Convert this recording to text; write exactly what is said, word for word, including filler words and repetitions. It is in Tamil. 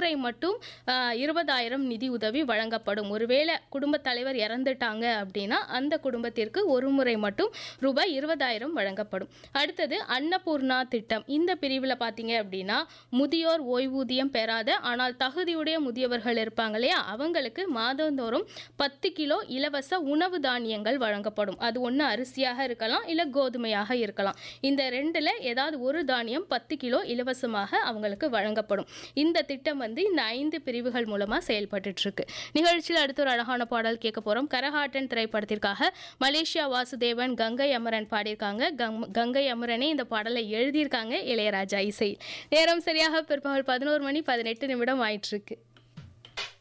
முறை மட்டும் இருபதாயிரம் நிதி உதவி வழங்கப்படும். ஒருவேளை குடும்பத் தலைவர் இறந்துட்டாங்க அப்படின்னா அந்த குடும்பத்திற்கு ஒரு முறை மட்டும் ரூபாய் இருபதாயிரம் வழங்கப்படும். அடுத்தது அன்னபூர்ணா திட்டம். இந்த பிரிவில் பார்த்தீங்க அப்படின்னா முதியோர் ஓய்வூதியம் பெறாத ஆனால் தகுதியுடைய முதியவர்கள் இருப்பாங்க இல்லையா, அவங்களுக்கு மாதந்தோறும் பத்து கிலோ இலவச உணவு தானியங்கள் வழங்கப்படும். அது ஒன்று அரிசியாக இருக்கலாம், இல்லை கோதுமையாக இருக்கலாம். இந்த ரெண்டுல ஏதாவது ஒரு தானியம் பத்து கிலோ இலவசமாக அவங்களுக்கு வழங்கப்படும். இந்த திட்டம் வந்து இந்த ஐந்து பிரிவுகள் மூலமா செயல்பட்டு இருக்கு. நிகழ்ச்சியில் அடுத்த ஒரு அழகான பாடல் கேட்க போறோம். கரகாட்டன் திரைப்படத்திற்காக மலேசியா வாசுதேவன், கங்கை அமரன் பாடியிருக்காங்க. கங்கை அமரனே இந்த பாடலை எழுதியிருக்காங்க இளையராஜா இசையில். நேரம் சரியாக பிற்பகல் பதினோரு மணி பதினெட்டு நிமிடம் ஆயிட்டு இருக்கு.